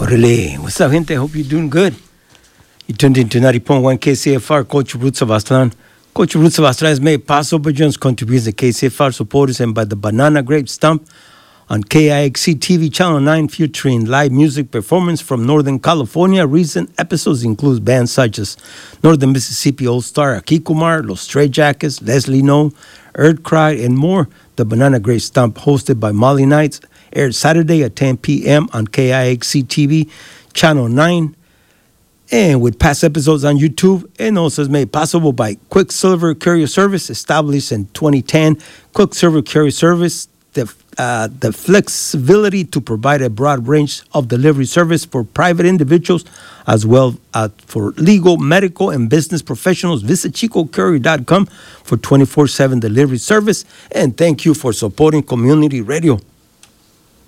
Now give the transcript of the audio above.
Orale. What's up, gente? Hope you're doing good. You tuned into 90.1 KCFR, Culture Roots of Aztlán. Culture Roots of Aztlán is made possible by John's contributions to KCFR supporters and by the Banana Grape Stump on KIXC TV Channel 9, featuring live music performance from Northern California. Recent episodes include bands such as Northern Mississippi All-Star Akikumar, Los Stray Jackets, Leslie No, Earth Cry, and more. The Banana Grape Stump, hosted by Molly Knights, aired Saturday at 10 p.m. on KIXC TV Channel 9, and with past episodes on YouTube, and also is made possible by Quicksilver Courier Service, established in 2010. Quicksilver Courier Service, the flexibility to provide a broad range of delivery service for private individuals as well as for legal, medical, and business professionals. Visit chicocourier.com for 24/7 delivery service. And thank you for supporting community radio.